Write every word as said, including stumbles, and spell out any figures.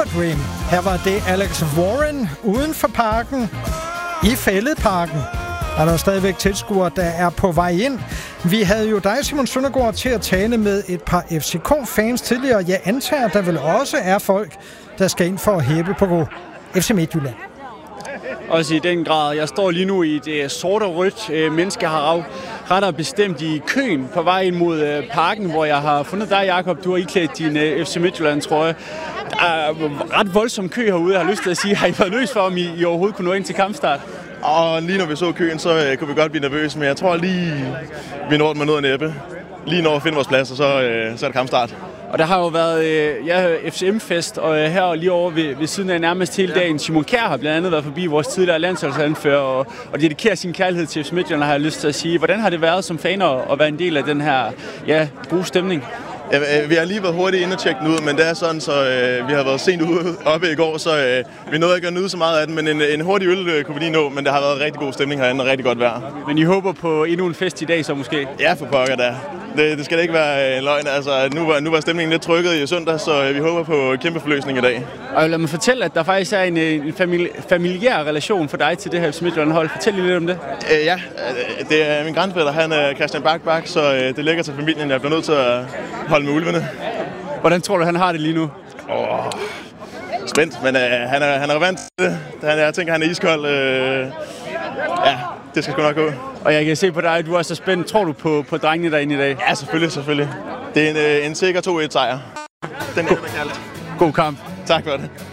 Dream. Her var det Alex Warren uden for parken. I Fælledparken er der stadigvæk tilskuere, der er på vej ind. Vi havde jo dig, Simon Søndergaard, til at tale med et par F C K-fans tidligere. Jeg antager, der vel også er folk, der skal ind for at hæppe på F C Midtjylland. Også i den grad. Jeg står lige nu i det sort og rødt menneskehav, rettere bestemt i køen på vej ind mod øh, parken, hvor jeg har fundet dig, Jakob. Du har iklædt din øh, F C Midtjylland-trøje. Der er ret voldsom kø herude, jeg har lyst til at sige. Har I været nervøs for, om I, I overhovedet kunne nå ind til kampstart? Og lige når vi så køen, så øh, kunne vi godt blive nervøse, men jeg tror lige, vi når med noget næppe. Lige når vi finder vores plads, og så, øh, så er det kampstart. Og der har jo været øh, ja, F C M-fest, og øh, her lige over ved, ved siden af nærmest hele dagen. Simon Kjær har blandt andet været forbi, vores tidligere landsholdsanfører, og, og dedikerer sin kærlighed til F C Midtjylland, har jeg lyst til at sige. Hvordan har det været som fan at, at være en del af den her ja, gode stemning? Ja, vi har lige været hurtigt inde og tjekke den ud, men det er sådan, så øh, vi har været sent ude oppe i går, så øh, vi nåede ikke at nyde så meget af den, men en, en hurtig øl øh, kunne vi lige nå, men det har været rigtig god stemning herinde og rigtig godt vejr. Men I håber på endnu en fest i dag så måske? Ja, for pokker da. Det, det skal da ikke være en løgn. Altså, nu var, nu var stemningen lidt trykket i søndag, så øh, vi håber på kæmpe forløsning i dag. Og lad mig fortælle, at der faktisk er en, en famili- familiær relation for dig til det her F C Midtjylland-hold. Fortæl lige lidt om det. Øh, ja, det er min grandfætter, han er Christian Bak Bak, så øh, det ligger til familien. Jeg bliver nødt til at holde med ulvene. Hvordan tror du, han har det lige nu? Åh, spændt, men øh, han, er, han er vant til det. Han, jeg tænker, han er iskold. Øh, ja, det skal sgu nok gå. Og jeg kan se på dig, at du er så spændt. Tror du på, på drengene derinde i dag? Ja, selvfølgelig, selvfølgelig. Det er en, en sikker to et sejr. Den er det, God kamp. Tak for det.